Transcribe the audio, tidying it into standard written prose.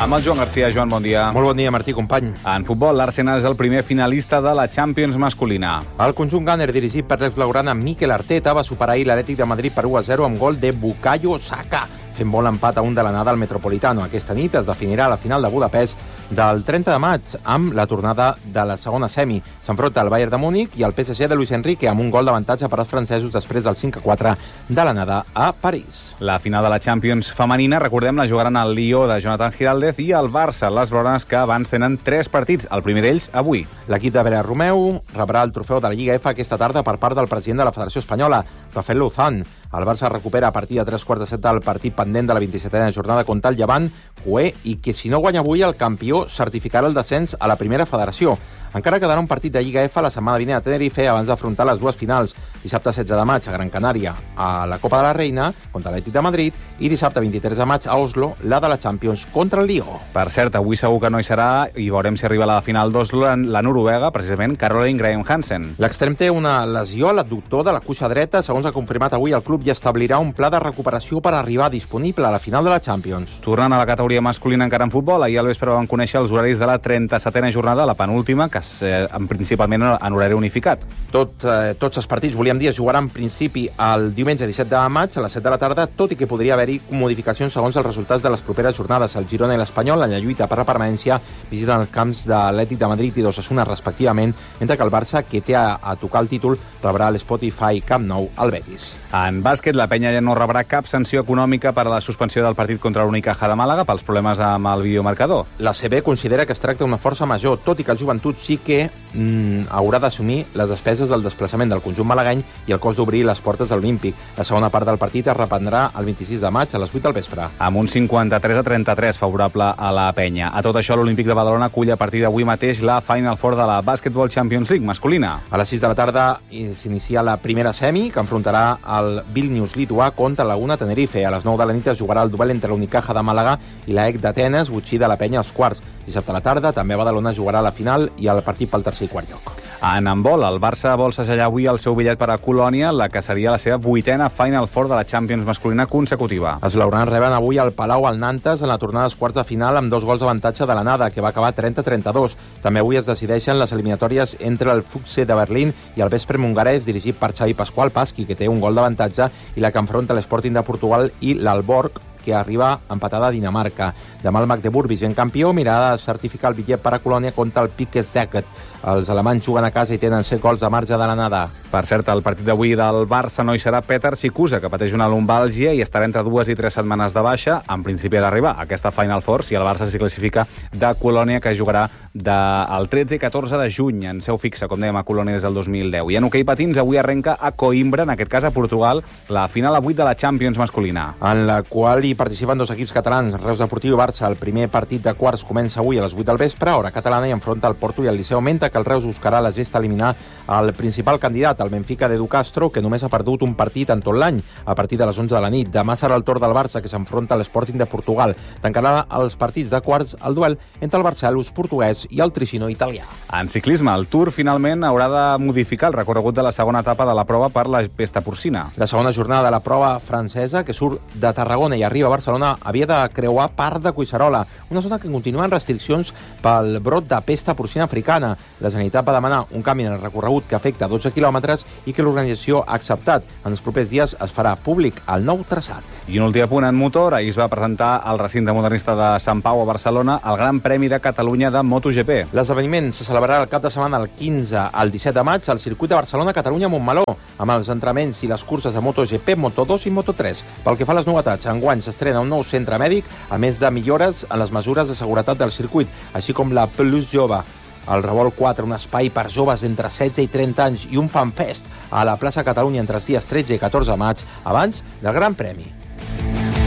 Amb el Joan Garcia. Joan, bon dia. Molt bon dia, Martí, company. En futbol, l'Arsenal és el primer finalista de la Champions masculina. El conjunt Gunner, dirigit per l'ex-blaugrana Mikel Arteta, va superar ahir l'Atlètic de Madrid per 1-0 amb gol de Bukayo Saka, fent bon empat a 1 de l'anada al Metropolitano. Aquesta nit es definirà la final de Budapest del 30 de maig amb la tornada de la segona semi. S'enfronta el Bayern de Múnich i el PSG de Luis Enrique amb un gol d'avantatge per als francesos després del 5-4 de l'anada a París. La final de la Champions femenina, recordem, la jugaran el Lió de Jonathan Giraldez i el Barça, les blaugranes, que abans tenen 3 partits, el primer d'ells avui. L'equip de Vera Romeu rebrà el trofeu de la Lliga F aquesta tarda per part del president de la Federació Espanyola, Rafael Luzán. El Barça recupera a partir de 3/4 del partit pendent de la 27a jornada contra el Llevant, Cué, i que si no guanya avui el campió certificarà el descens a la primera federació. Encara quedarà un partit de Lliga F la setmana vinent a Tenerife abans d'afrontar les dues finals. Dissabte 16 de maig a Gran Canària a la Copa de la Reina contra l'Atlètic de Madrid i dissabte 23 de maig a Oslo la de la Champions contra el Lió. Per cert, avui segur que no hi serà i veurem si arriba a la final d'Oslo la noruega, precisament Caroline Graham Hansen. L'extrem té una lesió a l'adductor de la cuixa dreta. Segons ha confirmat avui el club, i establirà un pla de recuperació per arribar disponible a la final de la Champions. Tornant a la categoria masculina encara en futbol, ahir al vespre van conèixer els horaris de la 37a jornada, la penúltima, que és principalment en horari unificat. Tots els partits, volíem dir, es jugaran en principi el diumenge 17 de maig a les 7 de la tarda, tot i que podria haver-hi modificacions segons els resultats de les properes jornades. El Girona i l'Espanyol, en la lluita per la permanència, visiten els camps de l'Atlètic de Madrid i d'Osasuna, respectivament, mentre que el Barça, que té a tocar el títol, rebrà l'Spotify Camp Nou al Betis. En bàsquet, la penya ja no rebrà cap sanció econòmica per a la suspensió del partit contra l'Unicaja de Màlaga pels problemes amb el videomarcador. La CB considera que es tracta d'una força major, tot i que el Joventut sí que haurà d'assumir les despeses del desplaçament del conjunt malagany i el cost d'obrir les portes de l'Olímpic. La segona part del partit es reprendrà el 26 de maig a les 8 del vespre. Amb un 53-33 favorable a la penya. A tot això, l'Olímpic de Badalona acull a partir d'avui mateix la Final Four de la Basketball Champions League masculina. A les 6 de la tarda s'inicia la primera semi, que enfrontarà el Vilnius lituà contra Laguna Tenerife. A les 9 de la nit es jugarà el duel entre l'Unicaja de Màlaga i l'AEK d'Atenes, Botxí de la Penya als quarts. Dissabte a la tarda també Badalona jugarà la final i el partit pel tercer i quart lloc. En handbol, el Barça vol segellar avui el seu bitllet per a Colònia, la que seria la seva 8a Final Four de la Champions masculina consecutiva. Els blaugrans reben avui al Palau al Nantes en la tornada dels quarts de final amb 2 gols d'avantatge de l'anada, que va acabar 30-32. També avui es decideixen les eliminatòries entre el Füchse de Berlín i el Veszprém hongarès, dirigit per Xavi Pasqual Pasqui, que té un gol d'avantatge, i la que enfronta l'Sporting de Portugal i l'Alborg, que arriba empatada a Dinamarca. Demà el Magdeburg, vigent campió, mirarà de certificar el bitllet per a Colònia contra el Piquet Zeket. Els alemanys juguen a casa i tenen 7 gols de marge de l'anada. Per cert, el partit d'avui del Barça no hi serà Petar Sikusa, que pateix una lumbàlgia i estarà entre 2 i 3 setmanes de baixa. En principi ha d'arribar a aquesta Final Four si el Barça s'hi classifica de Colònia, que jugarà del 13 i 14 de juny en seu fixa, com dèiem, a Colònia des del 2010. I en hoquei patins avui arrenca a Coimbra, en aquest cas a Portugal, la final a 8 de la Champions masculina. En la qual hi participen 2 equips catalans, Reus Deportiu i Barça. El primer partit de quarts comença avui a les 8 del vespre, hora catalana, i enfronta el Porto i el Liceu, mentre que el Reus buscarà la gesta eliminar el principal candidat, el Benfica d'Edu Castro, que només ha perdut un partit en tot l'any, a partir de les 11 de la nit. Demà serà el torn del Barça, que s'enfronta a l'Sporting de Portugal. Tancarà els partits de quarts el duel entre el Barcelona portuguès i el Tricino italià. En ciclisme, el Tour finalment haurà de modificar el recorregut de la segona etapa de la prova per la pesta porcina. La segona jornada de la prova francesa, que surt de Tarragona i arriba a Barcelona, havia de creuar part de Collserola, una zona que continua en restriccions pel brot de pesta porcina africana. La Generalitat va demanar un canvi en el recorregut que afecta 12 quilòmetres i que l'organització ha acceptat. En els propers dies es farà públic el nou traçat. I un últim punt en motor. Ahir es va presentar al recinte modernista de Sant Pau a Barcelona el Gran Premi de Catalunya de MotoGP. L'esdeveniment se celebrarà el cap de setmana el 15 al 17 de maig al circuit de Barcelona-Catalunya-Montmeló, amb els entrenaments i les curses de MotoGP, Moto2 i Moto3. Pel que fa a les novetats, enguany s'estrena un nou centre mèdic, a més de millores en les mesures de seguretat del circuit, així com la Plus Jove, el Revolt 4, un espai per joves entre 16 i 30 anys, i un fanfest a la plaça Catalunya entre els dies 13 i 14 de maig, abans del Gran Premi.